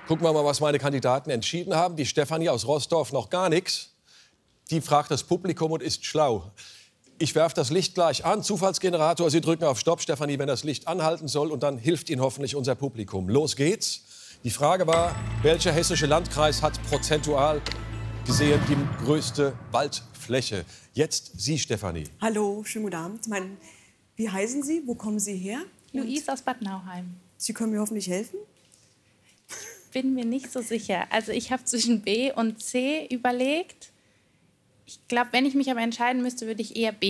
Gucken wir mal, was meine Kandidaten entschieden haben. Die Stefanie aus Roßdorf noch gar nichts. Die fragt das Publikum und ist schlau. Ich werfe das Licht gleich an. Zufallsgenerator, Sie drücken auf Stopp, Stefanie, wenn das Licht anhalten soll. Und dann hilft Ihnen hoffentlich unser Publikum. Los geht's. Die Frage war, welcher hessische Landkreis hat prozentual gesehen die größte Waldfläche? Jetzt Sie, Stefanie. Hallo, schönen guten Abend. Wie heißen Sie? Wo kommen Sie her? Luise aus Bad Nauheim. Sie können mir hoffentlich helfen. Bin mir nicht so sicher. Also ich habe zwischen B und C überlegt. Ich glaube, wenn ich mich aber entscheiden müsste, würde ich eher B